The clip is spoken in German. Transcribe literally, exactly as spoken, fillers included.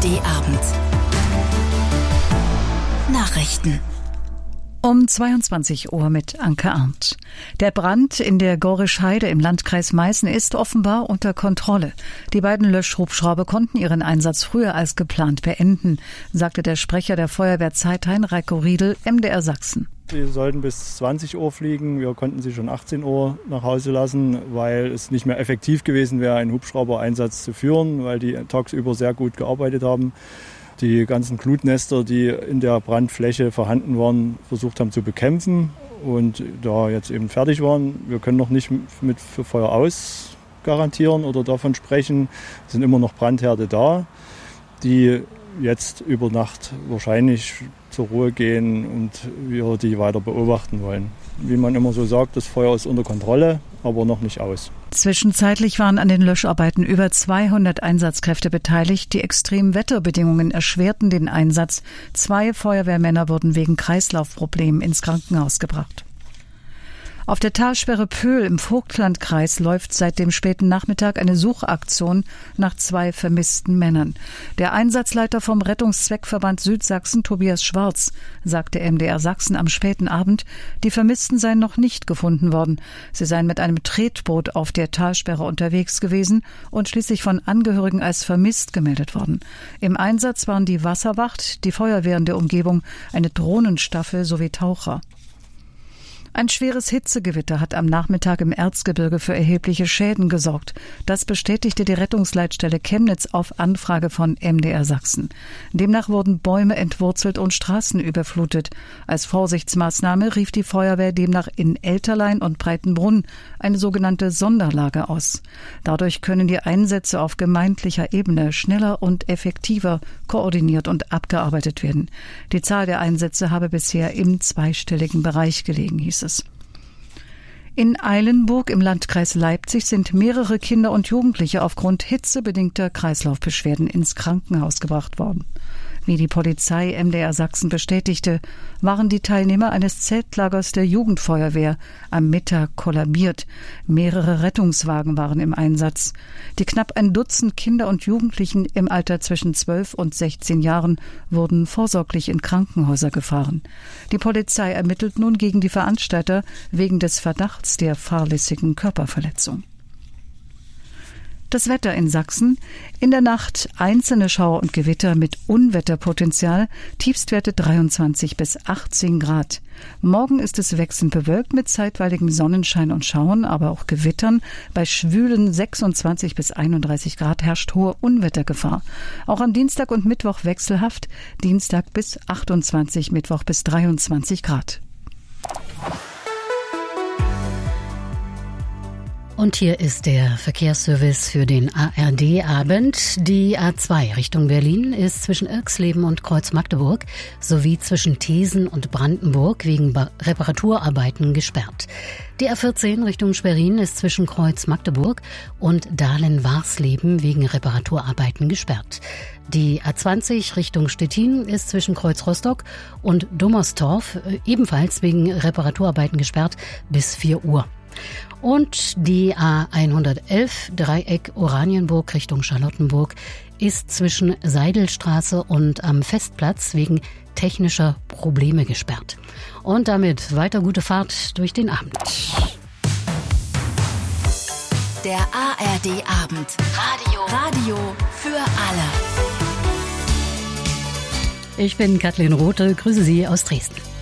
D-Abend. Nachrichten. Um zweiundzwanzig Uhr mit Anke Arndt. Der Brand in der Gorisch-Heide im Landkreis Meißen ist offenbar unter Kontrolle. Die beiden Löschhubschrauber konnten ihren Einsatz früher als geplant beenden, sagte der Sprecher der Feuerwehr Zeithain, Reiko Riedel, M D R Sachsen. Sie sollten bis zwanzig Uhr fliegen. Wir konnten sie schon achtzehn Uhr nach Hause lassen, weil es nicht mehr effektiv gewesen wäre, einen Hubschrauber-Einsatz zu führen, weil die tagsüber sehr gut gearbeitet haben. Die ganzen Glutnester, die in der Brandfläche vorhanden waren, versucht haben zu bekämpfen und da jetzt eben fertig waren. Wir können noch nicht mit für Feuer aus garantieren oder davon sprechen. Es sind immer noch Brandherde da, die jetzt über Nacht wahrscheinlich zur Ruhe gehen und wir die weiter beobachten wollen. Wie man immer so sagt, das Feuer ist unter Kontrolle, aber noch nicht aus. Zwischenzeitlich waren an den Löscharbeiten über zweihundert Einsatzkräfte beteiligt. Die extremen Wetterbedingungen erschwerten den Einsatz. Zwei Feuerwehrmänner wurden wegen Kreislaufproblemen ins Krankenhaus gebracht. Auf der Talsperre Pöhl im Vogtlandkreis läuft seit dem späten Nachmittag eine Suchaktion nach zwei vermissten Männern. Der Einsatzleiter vom Rettungszweckverband Südsachsen, Tobias Schwarz, sagte M D R Sachsen am späten Abend, die Vermissten seien noch nicht gefunden worden. Sie seien mit einem Tretboot auf der Talsperre unterwegs gewesen und schließlich von Angehörigen als vermisst gemeldet worden. Im Einsatz waren die Wasserwacht, die Feuerwehr in der Umgebung, eine Drohnenstaffel sowie Taucher. Ein schweres Hitzegewitter hat am Nachmittag im Erzgebirge für erhebliche Schäden gesorgt. Das bestätigte die Rettungsleitstelle Chemnitz auf Anfrage von M D R Sachsen. Demnach wurden Bäume entwurzelt und Straßen überflutet. Als Vorsichtsmaßnahme rief die Feuerwehr demnach in Elterlein und Breitenbrunn eine sogenannte Sonderlage aus. Dadurch können die Einsätze auf gemeindlicher Ebene schneller und effektiver koordiniert und abgearbeitet werden. Die Zahl der Einsätze habe bisher im zweistelligen Bereich gelegen, hieß es. In Eilenburg im Landkreis Leipzig sind mehrere Kinder und Jugendliche aufgrund hitzebedingter Kreislaufbeschwerden ins Krankenhaus gebracht worden. Wie die Polizei M D R Sachsen bestätigte, waren die Teilnehmer eines Zeltlagers der Jugendfeuerwehr am Mittag kollabiert. Mehrere Rettungswagen waren im Einsatz. Die knapp ein Dutzend Kinder und Jugendlichen im Alter zwischen zwölf und sechzehn Jahren wurden vorsorglich in Krankenhäuser gefahren. Die Polizei ermittelt nun gegen die Veranstalter wegen des Verdachts der fahrlässigen Körperverletzung. Das Wetter in Sachsen. In der Nacht einzelne Schauer und Gewitter mit Unwetterpotenzial, Tiefstwerte dreiundzwanzig bis achtzehn Grad. Morgen ist es wechselnd bewölkt mit zeitweiligem Sonnenschein und Schauern, aber auch Gewittern. Bei schwülen sechsundzwanzig bis einunddreißig Grad herrscht hohe Unwettergefahr. Auch am Dienstag und Mittwoch wechselhaft, Dienstag bis achtundzwanzig, Mittwoch bis dreiundzwanzig Grad. Und hier ist der Verkehrsservice für den A R D-Abend. Die A zwei Richtung Berlin ist zwischen Irxleben und Kreuz-Magdeburg sowie zwischen Thesen und Brandenburg wegen Reparaturarbeiten gesperrt. Die A vierzehn Richtung Schwerin ist zwischen Kreuz-Magdeburg und Dahlen-Warsleben wegen Reparaturarbeiten gesperrt. Die A zwanzig Richtung Stettin ist zwischen Kreuz-Rostock und Dommerstorf ebenfalls wegen Reparaturarbeiten gesperrt bis vier Uhr. Und die A hundertelf Dreieck Oranienburg Richtung Charlottenburg ist zwischen Seidelstraße und am Festplatz wegen technischer Probleme gesperrt. Und damit weiter gute Fahrt durch den Abend. Der A R D-Abend. Radio. Radio für alle. Ich bin Kathleen Rothe, grüße Sie aus Dresden.